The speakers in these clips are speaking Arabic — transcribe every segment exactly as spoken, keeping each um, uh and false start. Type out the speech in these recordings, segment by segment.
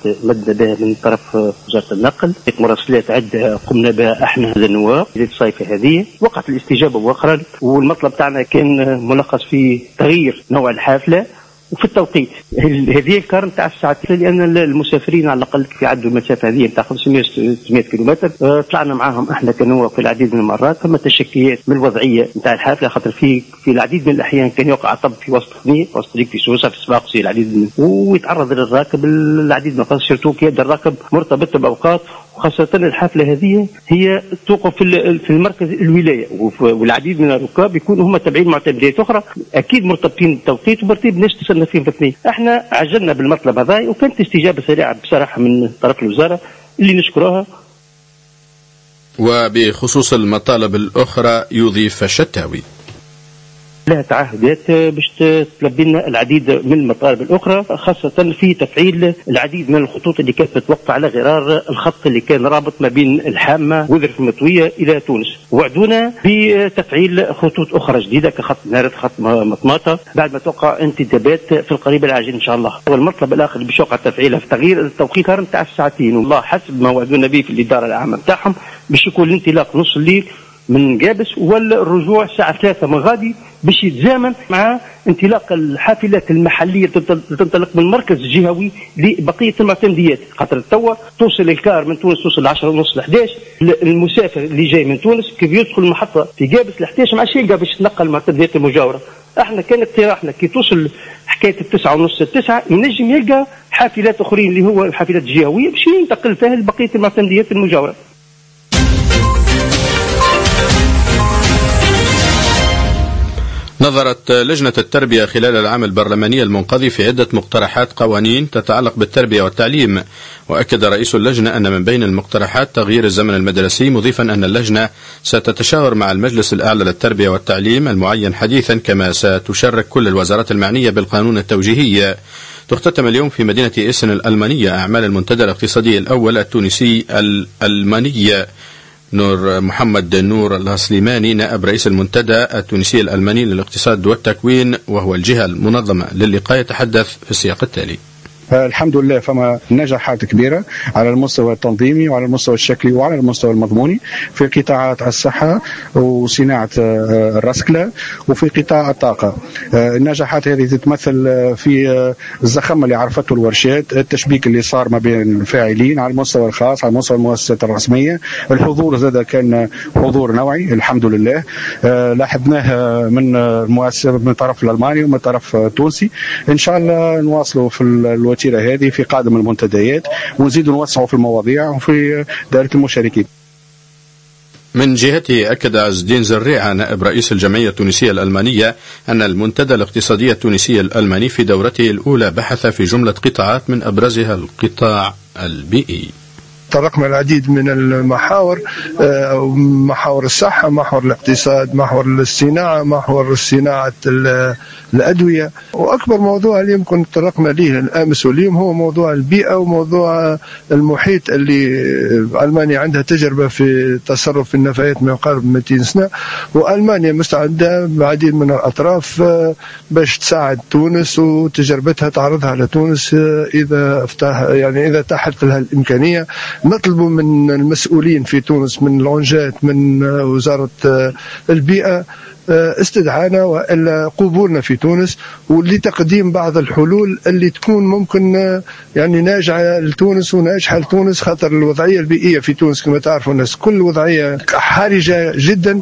مدنا بها من طرف وزارة النقل، مراسلات عدة قمنا بها احنا النواب في الصيفة هذه، وقعت الاستجابة مؤخرا، والمطلب تاعنا كان ملخص في تغيير نوع الحافلة وفي التوقيت. هذه الكار نتاع الساعات، لان المسافرين على الاقل في عدوا المسافه هذه نتاع خمسمائة ستمائة كيلومتر، طلعنا معاهم احنا كنواب في العديد من المرات. ثم تشكيات من الوضعيه نتاع الحافله، خاطر في في العديد من الاحيان كان يوقع طب في وسط الطريق، وسط الطريق في سوسه في صفاقسي العديد من، ويتعرض للراكب العديد من القصص، سيرتو كي يبدا الراكب مرتبط باوقات، وخاصة الحافلة هذه هي توقف في المركز الولاية، والعديد من الركاب يكونوا هم تابعين معتمدات أخرى أكيد مرتبطين بالتوقيت وبرتيب ناس تصلنا فيهم باثنين. احنا عجلنا بالمطلب هذا، وكانت استجابة سريعة بصراحة من طرف الوزارة اللي نشكرها. وبخصوص المطالب الأخرى يضيف الشتاوي لها تعهدات باش تلبي لنا العديد من المطالب الاخرى، خاصه في تفعيل العديد من الخطوط اللي كانت متوقفه على غرار الخط اللي كان رابط ما بين الحامه وذرة المطويه الى تونس. وعدونا بتفعيل خطوط اخرى جديده كخط نارد، خط مطماطه، بعد ما توقع انتدابات في القريب العاجل ان شاء الله. والمطلب الاخر اللي باش يوقع تفعيله في تغيير التوقيت نتاع الساعتين، والله حسب ما وعدونا به في الاداره العامه نتاعهم باش يكون الانطلاق نص الليل من جابس، والرجوع الساعة ثلاثة من غادي باش يتزامن مع انطلاق الحافلات المحلية تنطلق من المركز الجهوي لبقية المعتمديات. خاطر توا توصل الكار من تونس توصل عشرة ونص لحداش، المسافر اللي جاي من تونس كيف يدخل المحطة في جابس لحداش ما عادش يلقى باش يتنقل المعتمديات المجاورة. احنا كان اقتراحنا كي توصل حكاية التسعة ونص التسعة ينجم يلقى حافلات أخرين اللي هو الحافلات الجهوية باش ينتقل فيها لبقية المعتمديات المجاورة. نظرت لجنة التربية خلال العام البرلماني المنقضي في عدة مقترحات قوانين تتعلق بالتربية والتعليم، وأكد رئيس اللجنة أن من بين المقترحات تغيير الزمن المدرسي، مضيفا أن اللجنة ستتشاور مع المجلس الأعلى للتربية والتعليم المعين حديثا، كما ستشارك كل الوزارات المعنية بالقانون التوجيهي. تختتم اليوم في مدينة إيسن الألمانية أعمال المنتدى الاقتصادي الأول التونسي الألماني. نور محمد نور الهسليماني نائب رئيس المنتدى التونسي الألماني للاقتصاد والتكوين وهو الجهة المنظمة للقاء، يتحدث في السياق التالي. الحمد لله فما نجاحات كبيرة على المستوى التنظيمي وعلى المستوى الشكلي وعلى المستوى المضموني في قطاعات الصحة وصناعة الرسكلة وفي قطاع الطاقة. النجاحات هذه تتمثل في الزخم اللي عرفته الورشات، التشبيك اللي صار ما بين الفاعلين على المستوى الخاص على مستوى المؤسسات الرسمية، الحضور زاد كان حضور نوعي الحمد لله لاحظناه من المؤسسة من طرف الألماني ومن طرف التونسي. إن شاء الله نواصلوا في الوتيرة هذه في قادم المنتديات ونزيد نوسعوا في المواضيع وفي دائرة المشاركين. من جهته أكد عز الدين زريعة نائب رئيس الجمعية التونسية الألمانية أن المنتدى الاقتصادي التونسي الألماني في دورته الأولى بحث في جملة قطاعات من أبرزها القطاع البيئي. طرقنا العديد من المحاور، محاور الصحة، محور الاقتصاد، محور الصناعة، محور صناعة الأدوية، وأكبر موضوع اللي يمكن طرقنا ليه الأمس واليوم هو موضوع البيئة وموضوع المحيط اللي ألمانيا عندها تجربة في التصرف في النفايات من قرب مئتين سنة، وألمانيا مستعدة بعديد من الأطراف باش تساعد تونس وتجربتها تعرضها على تونس إذا افتح يعني إذا تحت لها الإمكانية. نطلب من المسؤولين في تونس من لونجات من وزارة البيئة استدعانا وإلا قبولنا في تونس ولتقديم بعض الحلول اللي تكون ممكن يعني ناجعة لتونس وناجحة لتونس، خاطر الوضعية البيئية في تونس كما تعرفوا الناس كل وضعية حرجة جدا.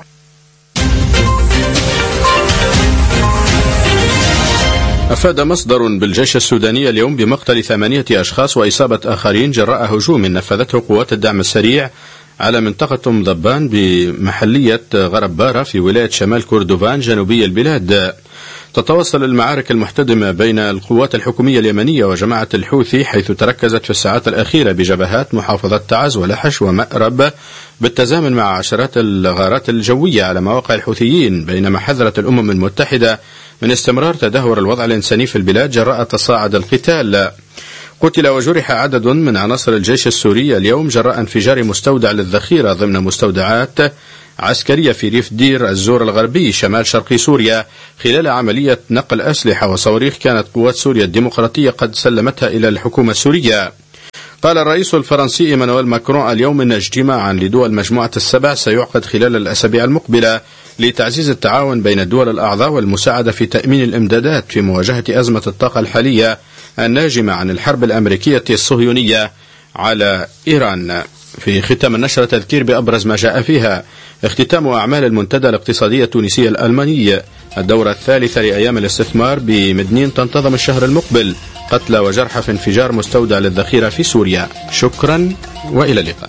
أفاد مصدر بالجيش السوداني اليوم بمقتل ثمانية أشخاص وإصابة آخرين جراء هجوم نفذته قوات الدعم السريع على منطقة مضبان بمحلية غرب بارة في ولاية شمال كردوفان جنوبي البلاد. تتواصل المعارك المحتدمة بين القوات الحكومية اليمنية وجماعة الحوثي، حيث تركزت في الساعات الأخيرة بجبهات محافظة تعز ولحش ومأرب بالتزامن مع عشرات الغارات الجوية على مواقع الحوثيين، بينما حذرت الأمم المتحدة من استمرار تدهور الوضع الإنساني في البلاد جراء تصاعد القتال. قتل وجرح عدد من عناصر الجيش السوري اليوم جراء انفجار مستودع للذخيرة ضمن مستودعات عسكرية في ريف دير الزور الغربي شمال شرق سوريا خلال عملية نقل أسلحة وصواريخ كانت قوات سوريا الديمقراطية قد سلمتها إلى الحكومة السورية. قال الرئيس الفرنسي إيمانويل ماكرون اليوم إن اجتماعا لدول مجموعة السبع سيعقد خلال الأسابيع المقبلة لتعزيز التعاون بين الدول الأعضاء والمساعدة في تأمين الإمدادات في مواجهة أزمة الطاقة الحالية الناجمة عن الحرب الأمريكية الصهيونية على إيران. في ختام النشرة تذكير بأبرز ما جاء فيها: اختتام أعمال المنتدى الاقتصادي التونسي الألماني، الدورة الثالثة لأيام الاستثمار بمدنين تنتظم الشهر المقبل، قتلى وجرحى في انفجار مستودع للذخيرة في سوريا. شكرا وإلى اللقاء.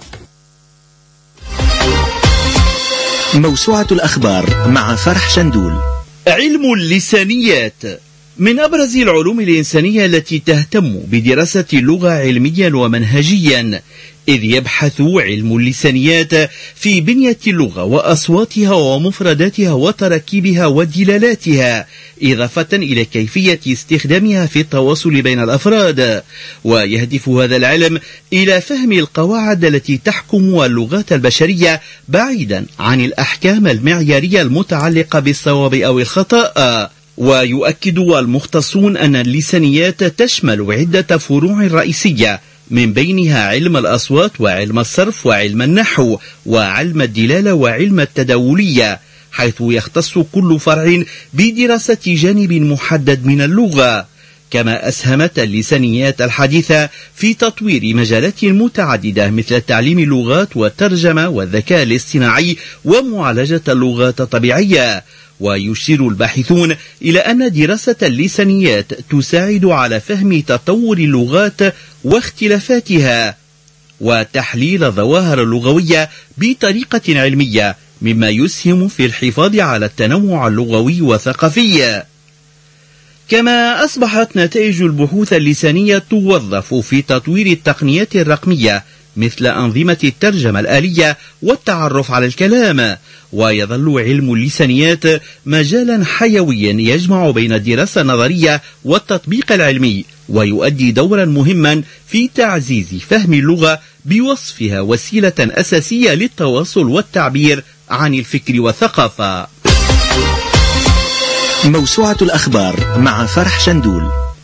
موسوعة الأخبار مع فرح شندول. علم اللسانيات من أبرز العلوم الإنسانية التي تهتم بدراسة اللغة علميا ومنهجيا، إذ يبحث علم اللسانيات في بنية اللغة وأصواتها ومفرداتها وتركيبها ودلالاتها، إضافة إلى كيفية استخدامها في التواصل بين الأفراد. ويهدف هذا العلم إلى فهم القواعد التي تحكم اللغات البشرية بعيدا عن الأحكام المعيارية المتعلقة بالصواب أو الخطأ. ويؤكد المختصون أن اللسانيات تشمل عدة فروع رئيسية، من بينها علم الأصوات وعلم الصرف وعلم النحو وعلم الدلالة وعلم التداولية، حيث يختص كل فرع بدراسة جانب محدد من اللغة. كما أسهمت اللسانيات الحديثة في تطوير مجالات متعددة مثل تعليم اللغات والترجمة والذكاء الاصطناعي ومعالجة اللغات الطبيعية. ويشير الباحثون إلى أن دراسة اللسانيات تساعد على فهم تطور اللغات واختلافاتها وتحليل الظواهر اللغوية بطريقة علمية، مما يسهم في الحفاظ على التنوع اللغوي والثقافي. كما أصبحت نتائج البحوث اللسانية توظف في تطوير التقنيات الرقمية مثل أنظمة الترجمة الآلية والتعرف على الكلام. ويظل علم اللسانيات مجالا حيويا يجمع بين الدراسة النظرية والتطبيق العلمي، ويؤدي دورا مهما في تعزيز فهم اللغة بوصفها وسيلة أساسية للتواصل والتعبير عن الفكر والثقافة. موسوعة الأخبار مع فرح شندول.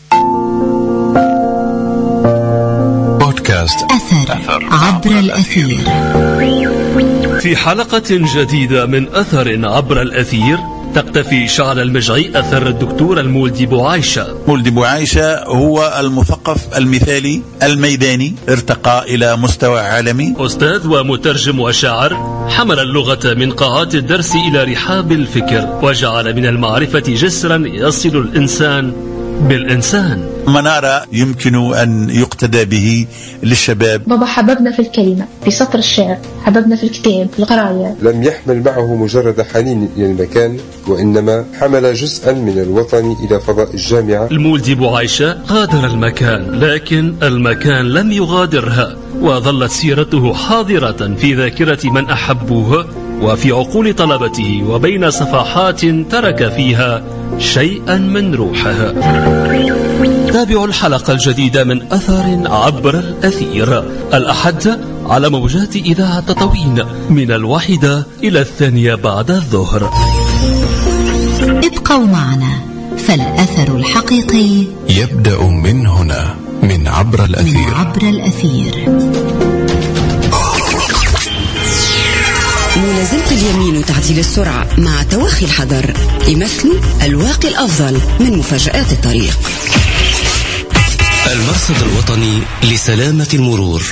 بودكاست أثر عبر الأثير. في حلقة جديدة من أثر عبر الأثير تقتفي شعل المجعي أثر الدكتور المولدي بوعايشة. مولدي بوعايشة هو المثقف المثالي الميداني، ارتقى إلى مستوى عالمي. أستاذ ومترجم وشاعر، حمل اللغة من قاعات الدرس إلى رحاب الفكر، وجعل من المعرفة جسرا يصل الإنسان بالإنسان. منارة يمكن أن يقتدى به للشباب. بابا حببنا في الكلمة، في سطر الشعر، حببنا في الكتاب، في القراية. لم يحمل معه مجرد حنين إلى المكان، وإنما حمل جزءا من الوطن إلى فضاء الجامعة. المولدي بوعايشة غادر المكان، لكن المكان لم يغادرها، وظلت سيرته حاضرة في ذاكرة من أحبوه وفي عقول طلبته، وبين صفحات ترك فيها شيئا من روحها. تابعوا الحلقة الجديدة من أثر عبر الأثير الأحد على موجات إذاعة تطاوين من الواحدة إلى الثانية بعد الظهر. ابقوا معنا، فالأثر الحقيقي يبدأ من هنا، من عبر الأثير. من عبر الأثير. ملازمة اليمين وتعديل السرعة مع توخي الحذر يمثلوا الواقي الأفضل من مفاجآت الطريق. المرصد الوطني لسلامة المرور.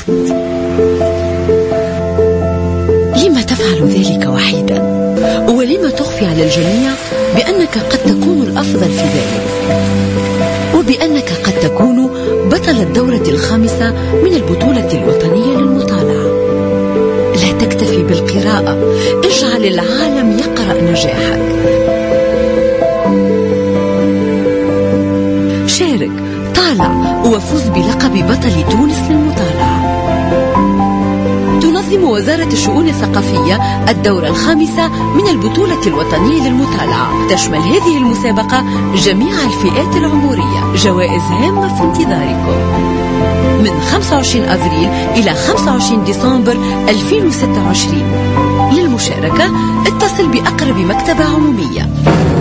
لما تفعل ذلك وحيدا؟ ولما تخفي على الجميع بأنك قد تكون الأفضل في ذلك، وبأنك قد تكون بطل الدورة الخامسة من البطولة الوطنية للمطالعة؟ لا تكتفي بالقراءة، اجعل العالم يقرأ نجاحك. شارك، طالع، وفوز بلقب بطل تونس للمطالعة. تنظم وزارة الشؤون الثقافية الدورة الخامسة من البطولة الوطنية للمطالعة. تشمل هذه المسابقة جميع الفئات العمرية. جوائز هامة في انتظاركم من خمسة وعشرين أفريل إلى خمسة وعشرين ديسمبر ألفين وستة وعشرين. للمشاركة اتصل بأقرب مكتبة عمومية.